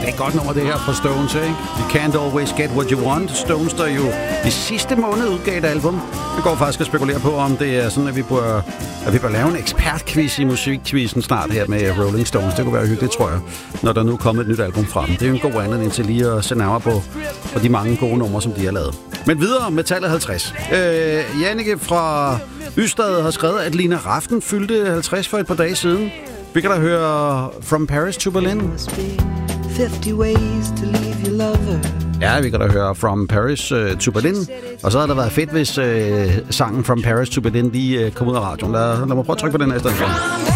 det er et godt nummer, det her fra Stones, ikke? You can't always get what you want. Stones, der jo i sidste måned udgav et album. Vi går faktisk at spekulere på, om det er sådan, at vi bør lave en ekspertquiz i musikquizzen snart her med Rolling Stones. Det kunne være hyggeligt, tror jeg, når der nu er kommet et nyt album fra dem. Det er jo en god anledning til lige at se nærmere på de mange gode numre, som de har lavet. Men videre med tallet 50. Jannike fra Ystad har skrevet, at Lina Raften fyldte 50 for et par dage siden. Vi kan da høre From Paris to Berlin. 50 ways to leave your lover. Ja, vi kan da høre From Paris to Berlin. Og så havde det været fedt, hvis sangen From Paris to Berlin lige kom ud af radioen. Lad mig prøve at trykke på den her i stedet for.